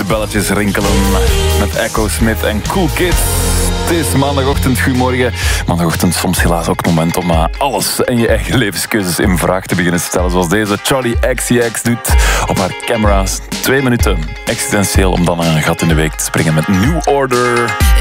deurbelletjes rinkelen met Echo Smith en Cool Kids. Het is maandagochtend, goedemorgen. Maandagochtend soms helaas ook het moment om alles en je eigen levenskeuzes in vraag te beginnen stellen. Zoals deze Charlie XCX doet op haar camera's. 2 minuten existentieel om dan een gat in de week te springen met New Order.